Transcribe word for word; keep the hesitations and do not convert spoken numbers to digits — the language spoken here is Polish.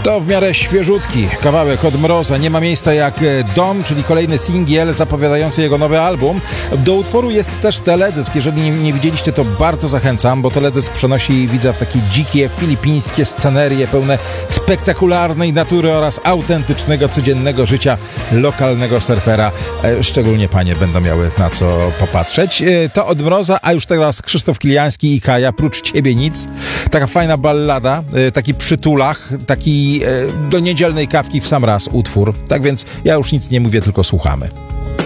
To w miarę świeżutki kawałek od Mroza. Nie ma miejsca jak Dom, czyli kolejny singiel zapowiadający jego nowy album. Do utworu jest też teledysk. Jeżeli nie, nie widzieliście, to bardzo zachęcam, bo teledysk przenosi widza w takie dzikie, filipińskie scenerie pełne spektakularnej natury oraz autentycznego, codziennego życia lokalnego surfera. Szczególnie panie będą miały na co popatrzeć. To od Mroza, a już teraz Krzysztof Kiliański i Kaja, Prócz ciebie nic. Taka fajna ballada, taki przytulach, taki do niedzielnej kawki w sam raz utwór. Tak więc ja już nic nie mówię, tylko słuchamy.